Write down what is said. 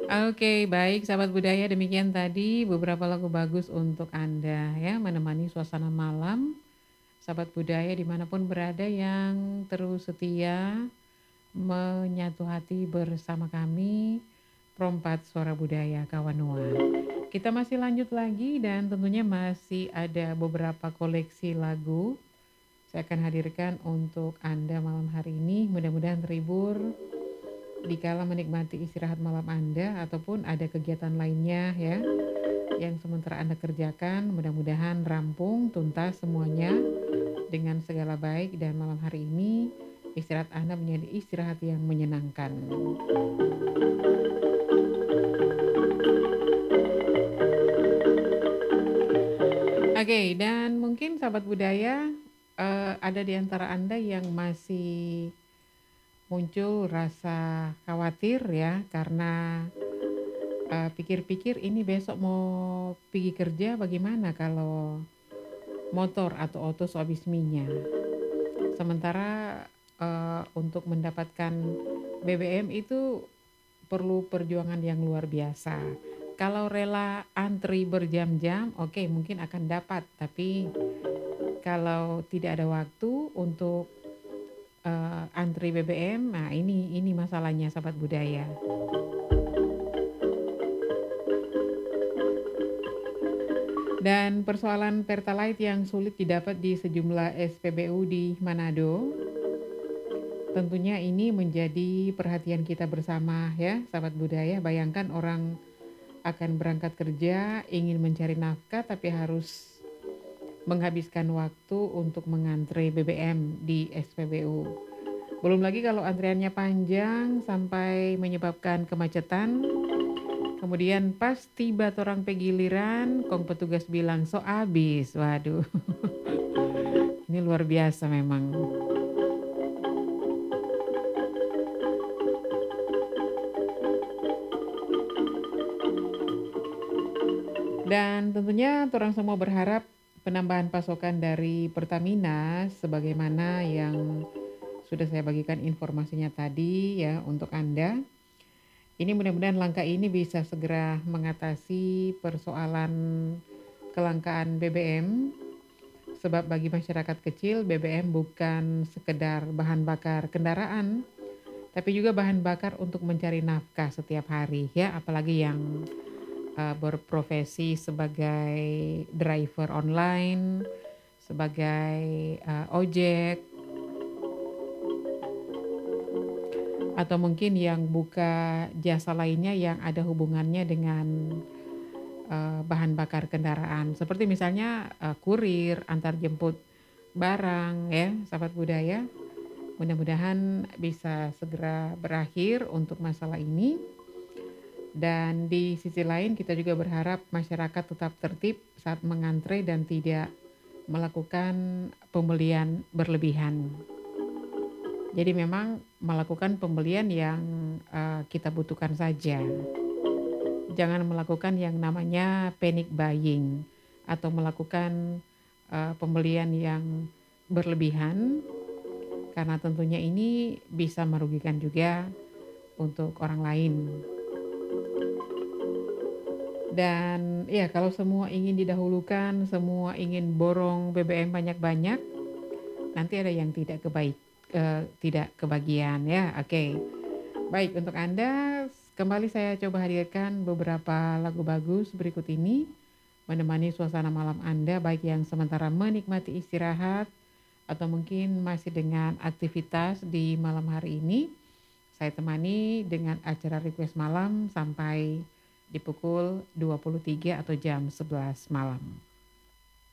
Oke, baik sahabat budaya, demikian tadi beberapa lagu bagus untuk Anda ya, menemani suasana malam sahabat budaya dimanapun berada yang terus setia menyatu hati bersama kami, Perompak Suara Budaya Kawanua. Kita masih lanjut lagi dan tentunya masih ada beberapa koleksi lagu saya akan hadirkan untuk Anda malam hari ini. Mudah-mudahan terhibur dikala menikmati istirahat malam Anda ataupun ada kegiatan lainnya ya yang sementara Anda kerjakan. Mudah-mudahan rampung tuntas semuanya dengan segala baik dan malam hari ini istirahat Anda menjadi istirahat yang menyenangkan. Oke, dan mungkin sahabat budaya, ada di antara Anda yang masih muncul rasa khawatir ya karena, pikir-pikir ini besok mau pergi kerja bagaimana kalau motor atau auto so habis minyak. Sementara, untuk mendapatkan BBM itu perlu perjuangan yang luar biasa. Kalau rela antri berjam-jam, oke mungkin akan dapat, tapi kalau tidak ada waktu untuk, antri BBM, nah ini masalahnya sahabat budaya. Dan persoalan Pertalite yang sulit didapat di sejumlah SPBU di Manado, tentunya ini menjadi perhatian kita bersama ya sahabat budaya. Bayangkan orang akan berangkat kerja, ingin mencari nafkah tapi harus menghabiskan waktu untuk mengantre BBM di SPBU. Belum lagi kalau antriannya panjang sampai menyebabkan kemacetan. Kemudian pas tiba torang pe giliran, kong petugas bilang so abis. Waduh, ini luar biasa memang. Dan tentunya orang semua berharap penambahan pasokan dari Pertamina sebagaimana yang sudah saya bagikan informasinya tadi ya untuk Anda. Ini mudah-mudahan langkah ini bisa segera mengatasi persoalan kelangkaan BBM sebab bagi masyarakat kecil BBM bukan sekedar bahan bakar kendaraan tapi juga bahan bakar untuk mencari nafkah setiap hari ya, apalagi yang berprofesi sebagai driver online, sebagai ojek, atau mungkin yang buka jasa lainnya yang ada hubungannya dengan bahan bakar kendaraan. Seperti misalnya kurir, antar jemput barang ya, sahabat budaya. Mudah-mudahan bisa segera berakhir untuk masalah ini. Dan di sisi lain kita juga berharap masyarakat tetap tertib saat mengantre dan tidak melakukan pembelian berlebihan. Jadi memang melakukan pembelian yang kita butuhkan saja. Jangan melakukan yang namanya panic buying atau melakukan pembelian yang berlebihan karena tentunya ini bisa merugikan juga untuk orang lain. Dan ya kalau semua ingin didahulukan, semua ingin borong BBM banyak-banyak, nanti ada yang tidak kebagian ya. Oke. Baik, untuk Anda kembali saya coba hadirkan beberapa lagu bagus berikut ini menemani suasana malam Anda baik yang sementara menikmati istirahat atau mungkin masih dengan aktivitas di malam hari ini. Saya temani dengan acara request malam sampai di pukul 23 atau jam 11 malam.